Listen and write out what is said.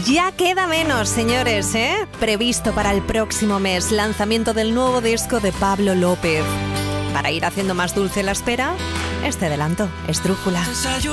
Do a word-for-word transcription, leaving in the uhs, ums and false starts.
Ya queda menos, señores, ¿eh? Previsto para el próximo mes, lanzamiento del nuevo disco de Pablo López. Para ir haciendo más dulce la espera, este adelanto, Esdrújula.